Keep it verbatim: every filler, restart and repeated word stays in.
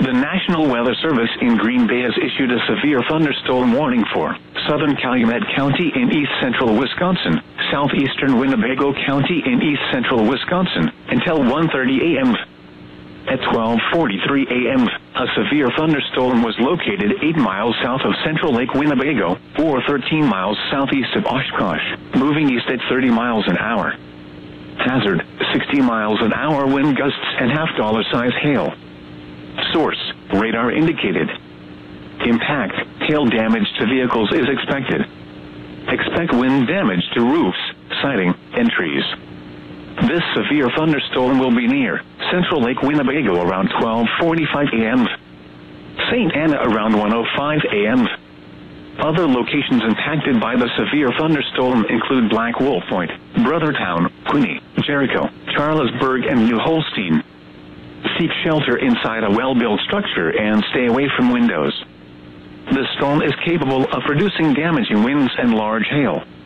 The National Weather Service in Green Bay has issued a severe thunderstorm warning for southern Calumet County in east-central Wisconsin, southeastern Winnebago County in east-central Wisconsin, until one thirty a m At twelve forty-three a m, a severe thunderstorm was located eight miles south of central Lake Winnebago, or thirteen miles southeast of Oshkosh, moving east at thirty miles an hour. Hazard, sixty miles an hour wind gusts and half-dollar size hail. Source, radar indicated. Impact, hail damage to vehicles is expected. Expect wind damage to roofs, siding, and trees. This severe thunderstorm will be near central Lake Winnebago around twelve forty-five a m Saint Anna around one oh five a m Other locations impacted by the severe thunderstorm include Black Wolf Point, Brothertown, Quincy, Jericho, Charlesburg, and New Holstein. Seek shelter inside a well-built structure and stay away from windows. The storm is capable of producing damaging winds and large hail.